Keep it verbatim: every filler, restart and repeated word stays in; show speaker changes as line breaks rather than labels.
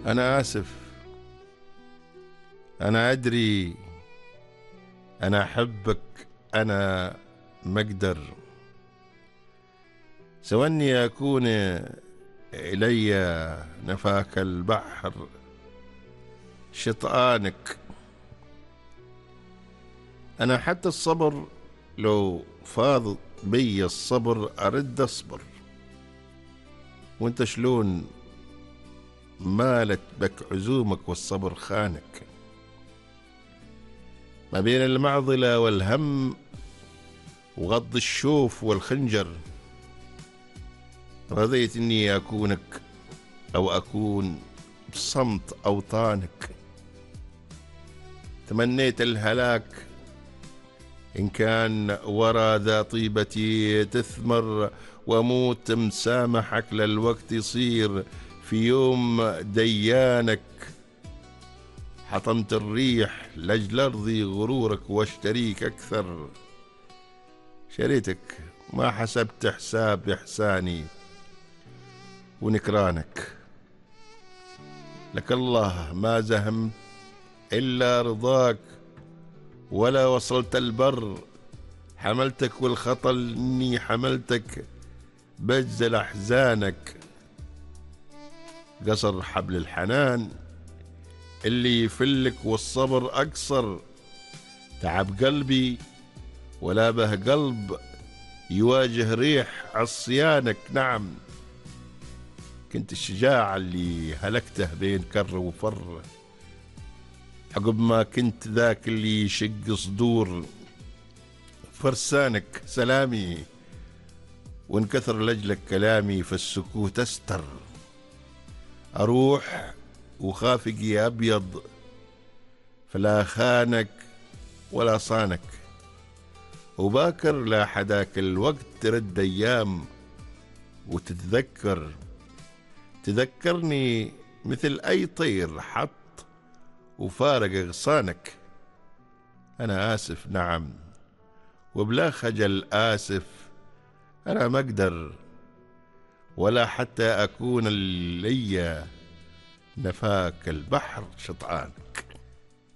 أنا آسف، أنا أدري، أنا أحبك، أنا مقدر سوى أني أكون إلي نفاك البحر شطآنك. أنا حتى الصبر لو فاض بي الصبر أرد أصبر، وانت شلون مالت بك عزومك والصبر خانك. ما بين المعضلة والهم وغض الشوف والخنجر رضيت اني اكونك او اكون بصمت اوطانك. تمنيت الهلاك ان كان ورا ذا طيبتي تثمر، واموت مسامحك للوقت يصير في يوم ديانك. حطمت الريح لاجل ارضي غرورك واشتريك اكثر، شريتك ما حسبت حساب احساني ونكرانك. لك الله ما زهمت الا رضاك، ولا وصلت البر حملتك والخطل اني حملتك بجزل احزانك. قصر حبل الحنان اللي يفلك والصبر اقصر، تعب قلبي ولا به قلب يواجه ريح عصيانك. نعم كنت الشجاع اللي هلكته بين كر وفر، عقب ما كنت ذاك اللي يشق صدور فرسانك. سلامي وانكثر لجلك كلامي فالسكوت استر، اروح وخافقي ابيض فلا خانك ولا صانك. وباكر لا حداك الوقت ترد ايام وتتذكر، تذكرني مثل اي طير حط وفارق اغصانك. انا اسف نعم وبلا خجل اسف، انا ما اقدر ولا حتى اكون لي نفاك البحر شطآن.